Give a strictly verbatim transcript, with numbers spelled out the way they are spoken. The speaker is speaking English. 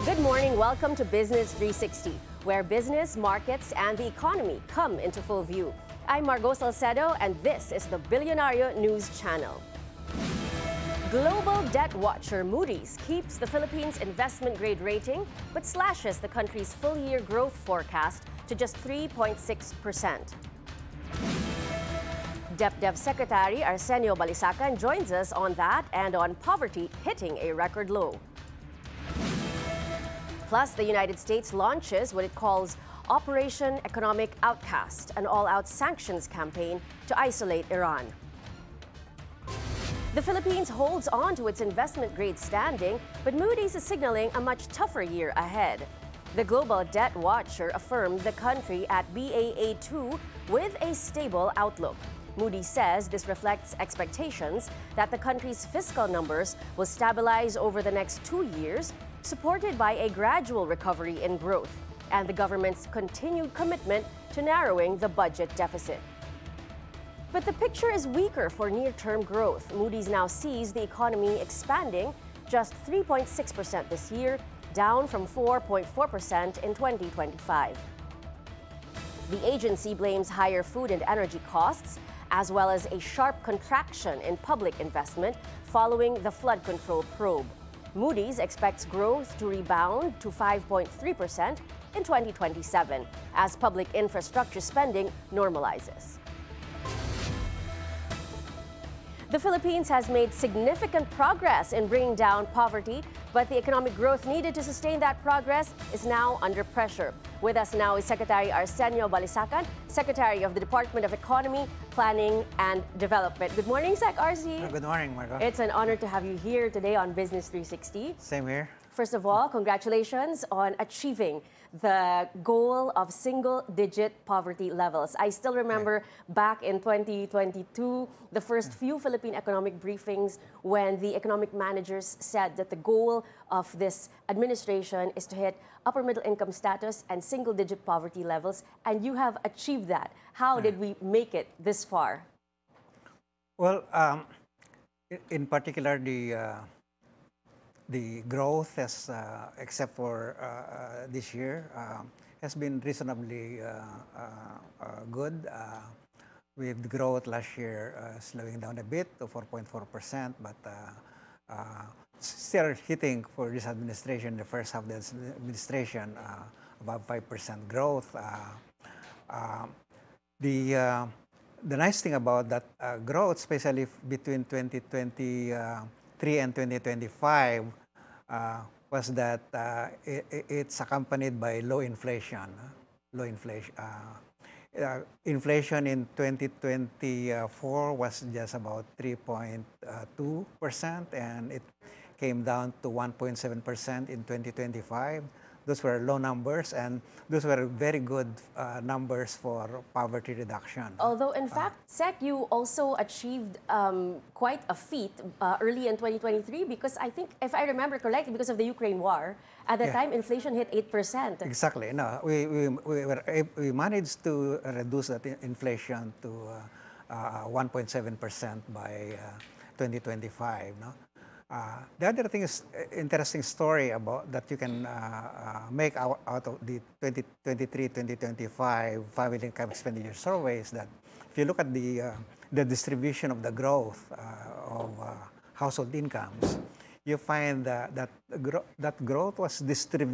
Good morning. Welcome to Business three sixty, where business, markets, and the economy come into full view. I'm Margot Salcedo, and this is the Billionario News Channel. Global debt watcher Moody's keeps the Philippines' investment grade rating, but slashes the country's full-year growth forecast to just three point six percent. DepDev Secretary Arsenio Balisacan joins us on that and on poverty hitting a record low. Plus, the United States launches what it calls Operation Economic Outcast, an all-out sanctions campaign to isolate Iran. The Philippines holds on to its investment-grade standing, but Moody's is signaling a much tougher year ahead. The global debt watcher affirmed the country at B A A two with a stable outlook. Moody's says this reflects expectations that the country's fiscal numbers will stabilize over the next two years, supported by a gradual recovery in growth and the government's continued commitment to narrowing the budget deficit. But the picture is weaker for near-term growth. Moody's now sees the economy expanding just three point six percent this year, down from four point four percent in twenty twenty-five. The agency blames higher food and energy costs, as well as a sharp contraction in public investment following the flood control probe. Moody's expects growth to rebound to five point three percent in twenty twenty-seven as public infrastructure spending normalizes. The Philippines has made significant progress in bringing down poverty, but the economic growth needed to sustain that progress is now under pressure. With us now is Secretary Arsenio Balisacan, Secretary of the Department of Economy, Planning and Development. Good morning, Sec R C. Good morning, Margot. It's an honor to have you here today on Business three sixty. Same here. First of all, congratulations on achieving the goal of single-digit poverty levels. I still remember back in twenty twenty-two, the first few Philippine economic briefings when the economic managers said that the goal of this administration is to hit upper middle income status and single-digit poverty levels, and you have achieved that. How did we make it this far? Well, um, in particular, the uh, the growth, has, uh, except for uh, uh, this year, uh, has been reasonably uh, uh, uh, good. Uh, with growth last year uh, slowing down a bit to four point four percent, but uh, uh, still hitting for this administration, the first half of this administration, uh, about five percent growth. Uh, uh, the uh, the nice thing about that uh, growth, especially between twenty twenty-three and twenty twenty-five, uh, was that uh, it, it's accompanied by low inflation. Low inflation. Uh, uh, inflation in twenty twenty-four was just about three point two percent, and it came down to one point seven percent in twenty twenty-five. Those were low numbers, and those were very good uh, numbers for poverty reduction. Although, in fact, uh, Sec, you also achieved um, quite a feat uh, early in twenty twenty-three, because I think, if I remember correctly, because of the Ukraine war, at the yeah. time, inflation hit eight percent. Exactly. No, we, we, we, were, we managed to reduce that inflation to uh, uh, one point seven percent by uh, twenty twenty-five. No? Uh, the other thing is uh, interesting story about that you can uh, uh, make out, out of the twenty twenty-three twenty twenty-five family income expenditure surveys, that if you look at the uh, the distribution of the growth uh, of uh, household incomes, you find uh, that gro that growth was distributed